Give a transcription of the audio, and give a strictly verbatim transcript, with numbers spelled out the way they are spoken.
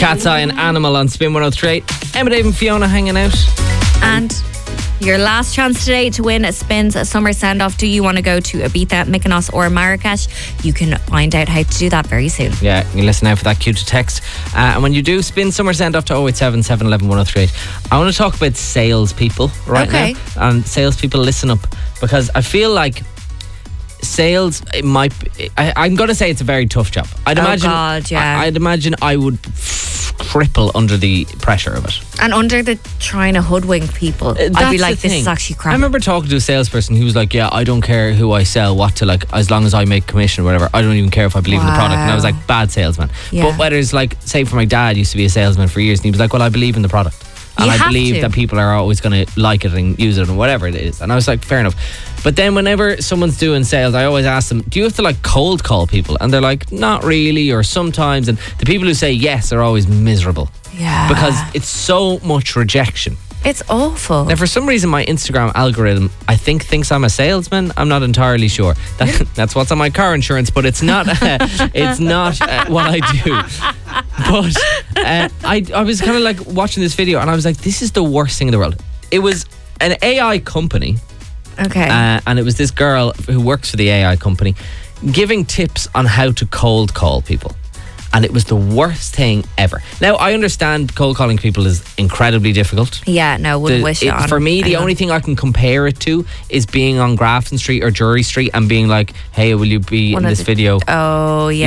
Cat's Eye and Animal on Spin one oh three eight. Emma, Dave and Fiona hanging out. And your last chance today to win a Spins a summer send-off. Do you want to go to Ibiza, Mykonos or Marrakesh? You can find out how to do that very soon. Yeah, you listen out for that cue to text. Uh, and when you do, spin summer send-off to oh eight seven, seven one one, one oh three eight. I want to talk about salespeople right Okay. now. And salespeople, listen up. Because I feel like sales, it might be, I, I'm going to say it's a very tough job. I'd Oh, imagine, God, yeah. I, I'd imagine I would f- cripple under the pressure of it. And under the trying to hoodwink people, I'd be That's like, the this thing. is actually crap. I remember talking to a salesperson who was like, yeah, I don't care who I sell, what to, like, as long as I make commission or whatever, I don't even care if I believe in the product. And I was like, bad salesman. Yeah. But whether it's like, say for my dad used to be a salesman for years and he was like, well, I believe in the product. And You I have believe to. that people are always going to like it and use it and whatever it is. And I was like, fair enough. But then whenever someone's doing sales, I always ask them, do you have to like cold call people? And they're like, not really, or sometimes. And the people who say yes are always miserable. Yeah. Because it's so much rejection. It's awful. Now, for some reason, my Instagram algorithm, I think, thinks I'm a salesman. I'm not entirely sure. That, that's what's on my car insurance, but it's not. Uh, it's not uh, what I do. But uh, I, I was kind of like watching this video, and I was like, "This is the worst thing in the world." It was an A I company, Okay. uh, and it was this girl who works for the A I company giving tips on how to cold call people. And it was the worst thing ever. Now, I understand cold calling people is incredibly difficult. yeah, no, wouldn't The- wish it, it- on for me, the anyone. only thing I can compare it to is being on Grafton Street or Drury Street and being like, hey, will you be One in of this the- video? Oh, yeah.